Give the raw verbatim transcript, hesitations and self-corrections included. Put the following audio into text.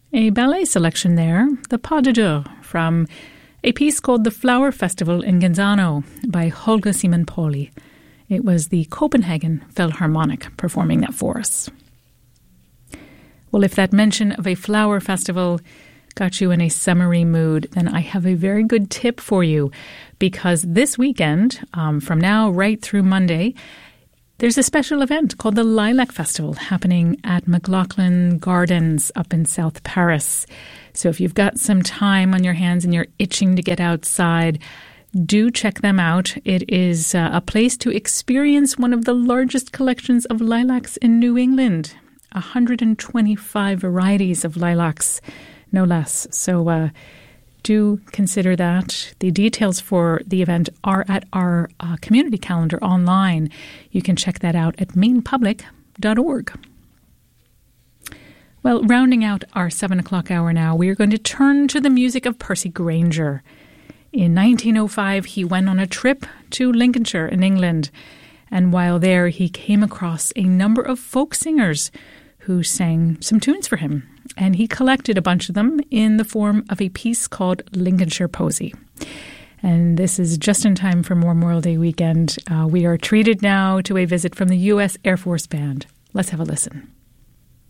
A ballet selection there, the Pas de Deux, from a piece called The Flower Festival in Genzano by Holger Simon-Pauli. It was the Copenhagen Philharmonic performing that for us. Well, if that mention of a flower festival got you in a summery mood, then I have a very good tip for you, because this weekend, um, from now right through Monday, there's a special event called the Lilac Festival happening at McLaughlin Gardens up in South Paris. So if you've got some time on your hands and you're itching to get outside, do check them out. It is uh, a place to experience one of the largest collections of lilacs in New England. one hundred twenty-five varieties of lilacs, no less. So uh, do consider that. The details for the event are at our uh, community calendar online. You can check that out at maine public dot org. Well, rounding out our seven o'clock hour now, we are going to turn to the music of Percy Grainger. In nineteen oh five, he went on a trip to Lincolnshire in England, and while there, he came across a number of folk singers who sang some tunes for him, and he collected a bunch of them in the form of a piece called Lincolnshire Posy. And this is just in time for Memorial Day weekend. Uh, we are treated now to a visit from the U S Air Force Band. Let's have a listen.